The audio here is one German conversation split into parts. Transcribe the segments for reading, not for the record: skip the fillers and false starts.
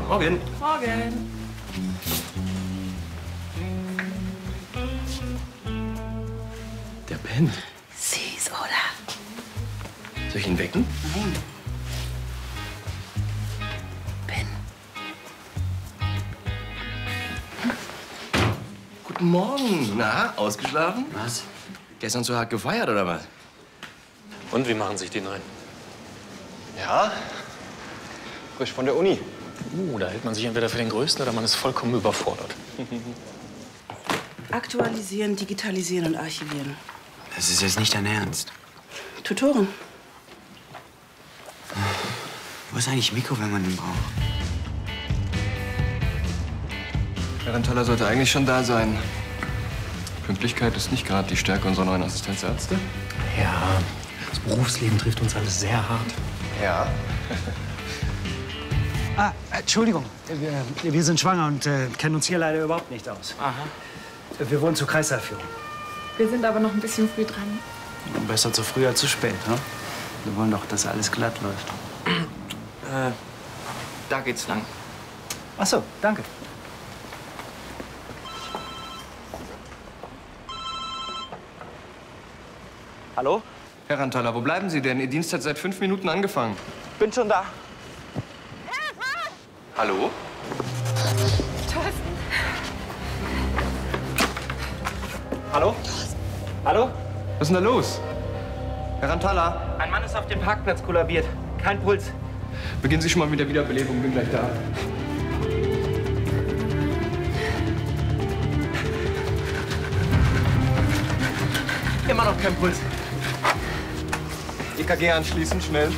Morgen. Morgen. Der pennt. Süß, oder? Soll ich ihn wecken? Nein. Ben. Guten Morgen. Na, ausgeschlafen? Was? Gestern so hart gefeiert, oder was? Und wie machen sich die Neuen? Ja. Frisch von der Uni. Da hält man sich entweder für den Größten oder man ist vollkommen überfordert. Aktualisieren, digitalisieren und archivieren. Das ist jetzt nicht dein Ernst. Tutoren. Wo ist eigentlich Miko, wenn man ihn braucht? Herr Renthaler sollte eigentlich schon da sein. Pünktlichkeit ist nicht gerade die Stärke unserer neuen Assistenzärzte. Ja, das Berufsleben trifft uns alles sehr hart. Ja. Entschuldigung. Wir sind schwanger und kennen uns hier leider überhaupt nicht aus. Aha. Wir wollen zur Kreislaufführung. Wir sind aber noch ein bisschen früh dran. Besser zu früh als zu spät, ne? Wir wollen doch, dass alles glatt läuft. Da geht's lang. Ach so, danke. Hallo? Herr Renthaler, wo bleiben Sie denn? Ihr Dienst hat seit 5 Minuten angefangen. Bin schon da. Hallo? Hallo? Hallo? Was ist denn da los? Herr Renthaler, Ein Mann ist auf dem Parkplatz kollabiert. Kein Puls. beginnen Sie schon mal mit der Wiederbelebung. Bin gleich da. Immer noch kein Puls. EKG anschließen, schnell.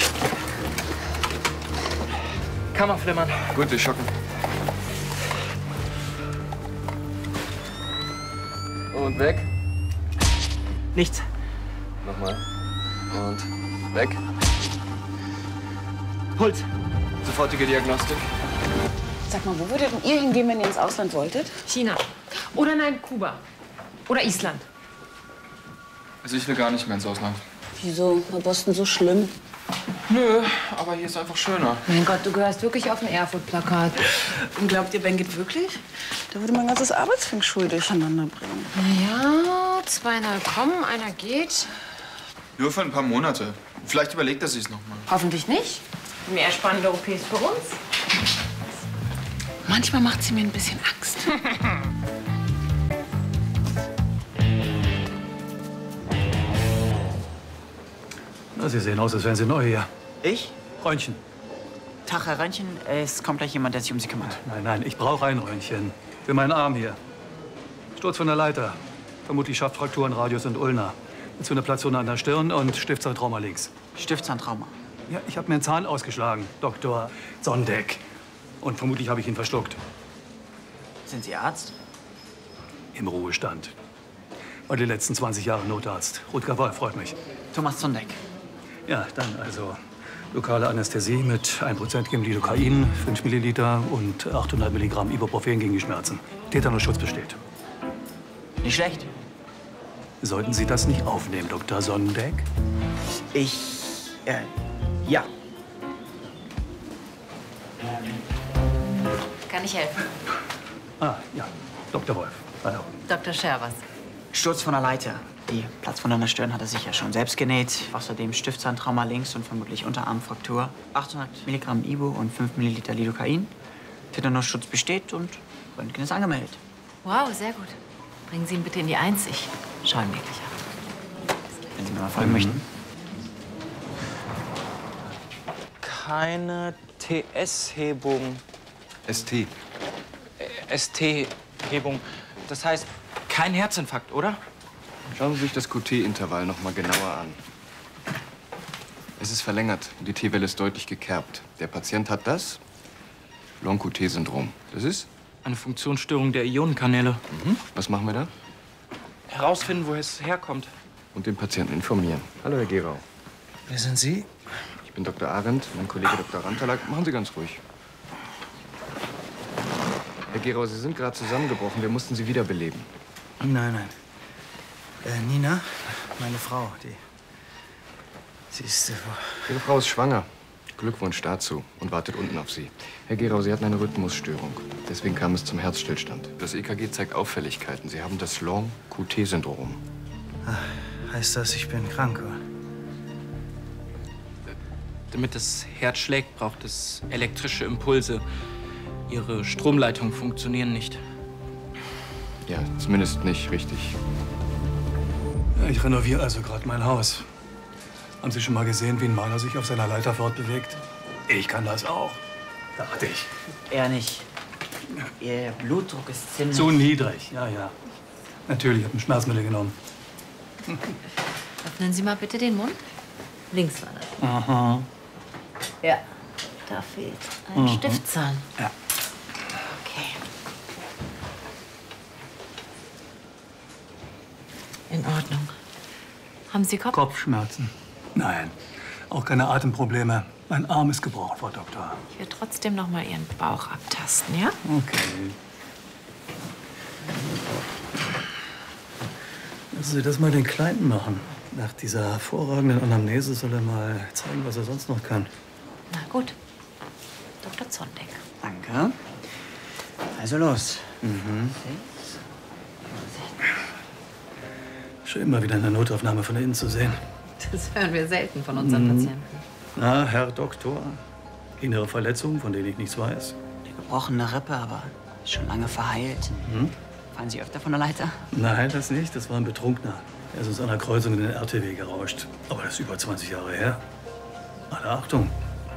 Kammerflimmern. Gut, wir schocken. Und weg. Nichts. Nochmal. Und weg. Puls. Sofortige Diagnostik. Sag mal, wo würdet ihr hingehen, wenn ihr ins Ausland wolltet? China. Oder nein, Kuba. Oder Island. Also ich will gar nicht mehr ins Ausland. Wieso? War Boston so schlimm? Nö, aber hier ist einfach schöner. Mein Gott, du gehörst wirklich auf ein Erfurt-Plakat. Und glaubt ihr, Ben geht wirklich? Da würde mein ganzes Arbeitsfeng Schul durcheinander bringen. Ja, 2 neu kommen, einer geht. Nur für ein paar Monate. Vielleicht überlegt er sich's noch mal. Hoffentlich nicht. Mehr spannende OPs für uns. Manchmal macht sie mir ein bisschen Angst. Na, Sie sehen aus, als wären Sie neu hier. Ich? Röntgen. Tag, Herr Röntgen. Es kommt gleich jemand, der sich um Sie kümmert. Nein, ich brauche ein Röntgen. Für meinen Arm hier. Sturz von der Leiter. Vermutlich Schaftfrakturen, Radius und Ulna. Jetzt eine Platzwunde an der Stirn und Stiftzahntrauma links. Stiftzahntrauma. Ja, ich habe mir einen Zahn ausgeschlagen, Dr. Sondeck. Und vermutlich habe ich ihn verschluckt. Sind Sie Arzt? Im Ruhestand. Und die letzten 20 Jahre Notarzt. Rutger Wolf, freut mich. Thomas Sondeck. Ja, dann also lokale Anästhesie mit 1% gegen Lidocain, 5 Milliliter und 800 Milligramm Ibuprofen gegen die Schmerzen. Tetanusschutz besteht. Nicht schlecht. Sollten Sie das nicht aufnehmen, Dr. Sondeck? Ja. Kann ich helfen? Ah, ja. Dr. Wolf. Hallo. Dr. Scherwas. Sturz von der Leiter. Die Platzwunde an der Stirn hat er sich ja schon selbst genäht. Außerdem Stiftzahntrauma links und vermutlich Unterarmfraktur. 800 Milligramm Ibu und 5 Milliliter Lidocain. Tetanusschutz besteht und Röntgen ist angemeldet. Wow, sehr gut. Bringen Sie ihn bitte in die 1. Ich schaue ihn wirklich an. Wenn Sie mir mal folgen möchten. Keine TS-Hebung. ST. ST-Hebung. Das heißt, kein Herzinfarkt, oder? Schauen Sie sich das QT-Intervall noch mal genauer an. Es ist verlängert und die T-Welle ist deutlich gekerbt. Der Patient hat das Long-QT-Syndrom. Das ist? Eine Funktionsstörung der Ionenkanäle. Was machen wir da? Herausfinden, woher es herkommt. Und den Patienten informieren. Hallo, Herr Gerau. Wer sind Sie? Ich bin Dr. Arendt, mein Kollege Dr. Renthaler. Machen Sie ganz ruhig. Herr Gerau, Sie sind gerade zusammengebrochen. Wir mussten Sie wiederbeleben. Nein. Nina, meine Frau, sie ist... Ihre Frau ist schwanger. Glückwunsch dazu und wartet unten auf Sie. Herr Gerau, Sie hatten eine Rhythmusstörung. Deswegen kam es zum Herzstillstand. Das EKG zeigt Auffälligkeiten. Sie haben das Long-QT-Syndrom. Heißt das, ich bin krank, oder? Damit das Herz schlägt, braucht es elektrische Impulse. Ihre Stromleitungen funktionieren nicht. Ja, zumindest nicht richtig. Ja, ich renoviere also gerade mein Haus. Haben Sie schon mal gesehen, wie ein Maler sich auf seiner Leiter fortbewegt? Ich kann das auch, dachte ich. Er nicht. Ihr Blutdruck ist ziemlich... Zu niedrig, ja, ja. Natürlich, ich habe ein Schmerzmittel genommen. Öffnen Sie mal bitte den Mund. Links war das. Aha. Ja, da fehlt ein Stiftzahn. Ja. Okay. In Ordnung. Haben Sie Kopfschmerzen? Nein, auch keine Atemprobleme. Mein Arm ist gebrochen, Frau Doktor. Ich will trotzdem noch mal Ihren Bauch abtasten, ja? Okay. Lassen Sie das mal den Kleinen machen. Nach dieser hervorragenden Anamnese soll er mal zeigen, was er sonst noch kann. Na gut. Dr. Zondek. Danke. Also los. Schön, mal wieder eine Notaufnahme von innen zu sehen. Das hören wir selten von unseren Patienten. Na, Herr Doktor, innere Verletzungen, von denen ich nichts weiß. Eine gebrochene Rippe, aber ist schon lange verheilt. Fallen Sie öfter von der Leiter? Nein, das nicht. Das war ein Betrunkener. Er ist aus einer Kreuzung in den RTW gerauscht. Aber das ist über 20 Jahre her. Alle Achtung.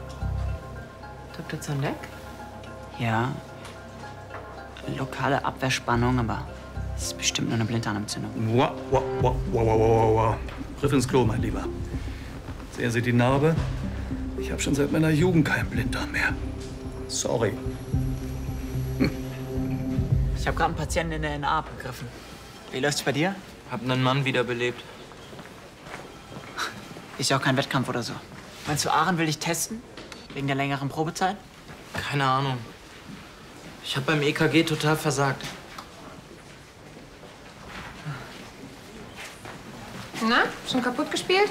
Dr. Zondek? Ja. Lokale Abwehrspannung, aber es ist bestimmt nur eine Blinddarmentzündung. Wow, wow, wow, wow, wow, wow, wow. Griff ins Klo, mein Lieber. Sehen Sie die Narbe? Ich habe schon seit meiner Jugend keinen Blinddarm mehr. Sorry. Ich habe gerade einen Patienten in der NA abgegriffen. Wie läuft's bei dir? Hab einen Mann wiederbelebt. Ist ja auch kein Wettkampf oder so. Meinst du, Aaron will dich testen? Wegen der längeren Probezeit? Keine Ahnung. Ich habe beim EKG total versagt. Na, schon kaputt gespielt?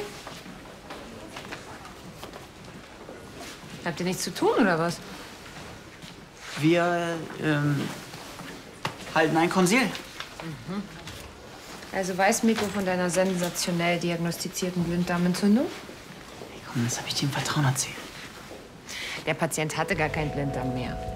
Habt ihr nichts zu tun, oder was? Wir, halten ein Konsil. Also weiß Miko von deiner sensationell diagnostizierten Blinddarmentzündung? Hey, komm, das habe ich dir im Vertrauen erzählt. Der Patient hatte gar keinen Blinddarm mehr.